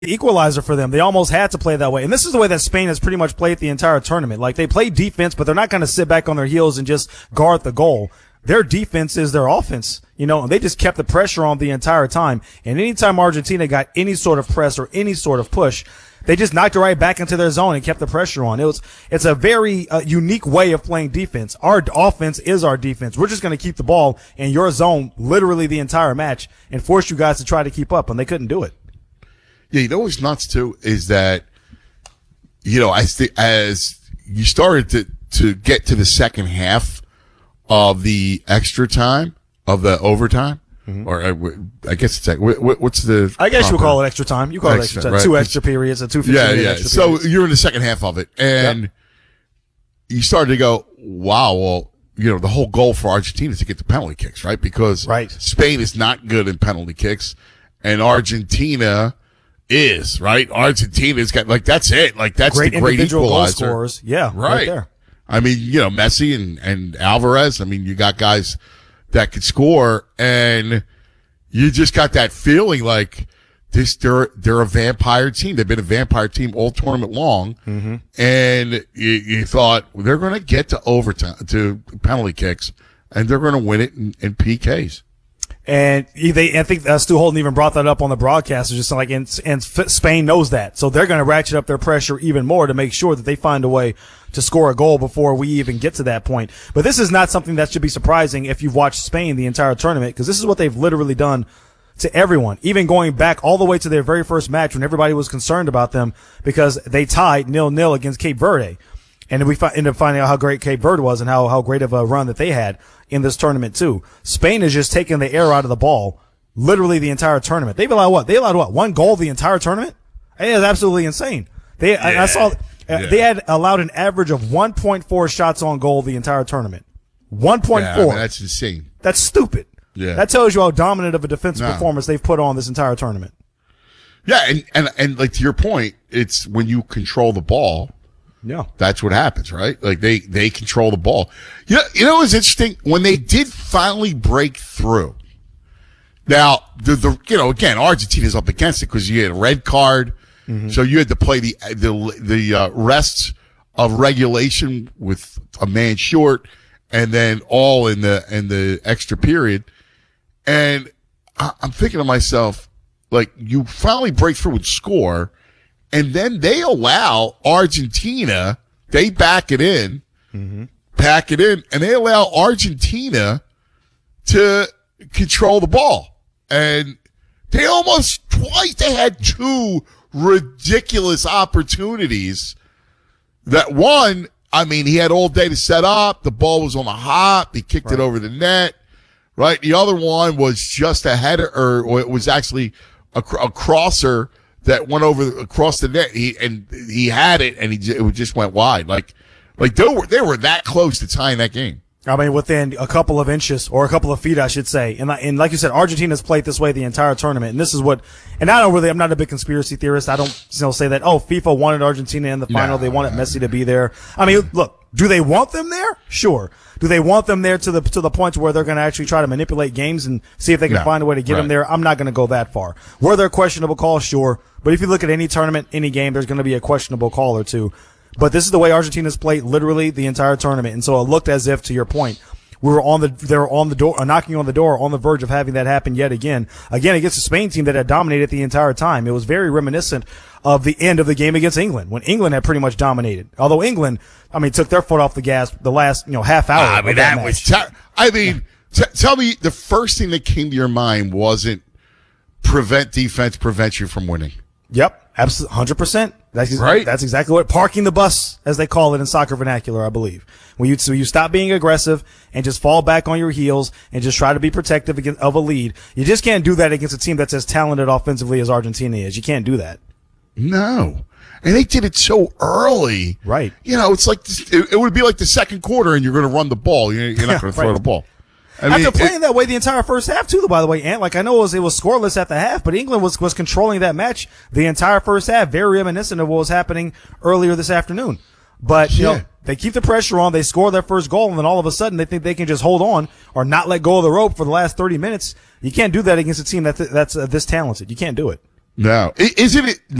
equalizer for them. They almost had to play that way. And this is the way that Spain has pretty much played the entire tournament. Like, they play defense, but they're not going to sit back on their heels and just guard the goal. Their defense is their offense, and they just kept the pressure on the entire time. And anytime Argentina got any sort of press or any sort of push, they just knocked it right back into their zone and kept the pressure on. It's a very unique way of playing defense. Our offense is our defense. We're just going to keep the ball in your zone literally the entire match and force you guys to try to keep up, and they couldn't do it. Yeah, you know what's nuts too is that, as you started to get to the second half of the extra time, of the overtime, or I guess it's what's the? I guess you would call it extra time. You call it extra time. Right. 2 extra periods, a 2 extra So periods. You're in the second half of it, and you started to go, wow, well, the whole goal for Argentina is to get the penalty kicks, right? Because Spain is not good in penalty kicks, and Argentina is, right? Argentina's got, that's it. That's the great individual equalizer. Goal scorers. Yeah, right there. I mean, Messi and Alvarez. I mean, you got guys that could score, and you just got that feeling like this. They're a vampire team. They've been a vampire team all tournament long, and you thought they're going to get to overtime, to penalty kicks, and they're going to win it in PKs. And I think Stu Holden even brought that up on the broadcast. It's just like, and Spain knows that. So they're going to ratchet up their pressure even more to make sure that they find a way to score a goal before we even get to that point. But this is not something that should be surprising if you've watched Spain the entire tournament, because this is what they've literally done to everyone, even going back all the way to their very first match when everybody was concerned about them because they tied 0-0 against Cape Verde. And we ended up finding out how great Cape Verde was and how great of a run that they had in this tournament too. Spain is just taking the air out of the ball literally the entire tournament. They've allowed what? They allowed what? 1 goal the entire tournament? It is absolutely insane. I saw they had allowed an average of 1.4 shots on goal the entire tournament. 1.4. Yeah, that's insane. That's stupid. Yeah. That tells you how dominant of a defensive performance they've put on this entire tournament. Yeah, and like to your point, it's when you control the ball. Yeah. That's what happens, right? Like they control the ball. You know what's interesting? When they did finally break through. Now, again, Argentina's up against it because you had a red card. So you had to play the rest of regulation with a man short and then all in the extra period. And I'm thinking to myself, like, you finally break through and score, and then they allow Argentina, they back it in, and they allow Argentina to control the ball. And they almost twice, they had 2 ridiculous opportunities. That one, I mean, he had all day to set up. The ball was on the hop. He kicked it over the net. Right. The other one was just a header, or it was actually a crosser that went across the net. He had it, and it just went wide. Like they were that close to tying that game. I mean, within a couple of inches or a couple of feet, I should say. And like you said, Argentina's played this way the entire tournament. And this is what, and I'm not a big conspiracy theorist. I don't say that, FIFA wanted Argentina in the final. They wanted Messi to be there. I mean, look, do they want them there? Sure. Do they want them there to the point where they're going to actually try to manipulate games and see if they can find a way to get them there? I'm not going to go that far. Were there questionable calls? Sure. But if you look at any tournament, any game, there's going to be a questionable call or two. But this is the way Argentina's played literally the entire tournament. And so it looked as if, to your point, they were on the door, knocking on the door, on the verge of having that happen yet again against a Spain team that had dominated the entire time. It was very reminiscent of the end of the game against England, when England had pretty much dominated. Although England, took their foot off the gas the last, half hour. Tell me the first thing that came to your mind wasn't defense prevents you from winning. Yep, absolutely, 100%. That's right. That's exactly what parking the bus, as they call it in soccer vernacular, I believe. When you stop being aggressive and just fall back on your heels and just try to be protective of a lead. You just can't do that against a team that's as talented offensively as Argentina is. You can't do that. No. And they did it so early. Right. It's like it would be like the second quarter, and you're going to run the ball. You're not going to throw the ball. After playing that way the entire first half too, by the way, Ant, like I know it was scoreless at the half, but England was controlling that match the entire first half, very reminiscent of what was happening earlier this afternoon. But they keep the pressure on, they score their first goal, and then all of a sudden they think they can just hold on or not let go of the rope for the last 30 minutes. You can't do that against a team that's this talented. You can't do it. No. Isn't it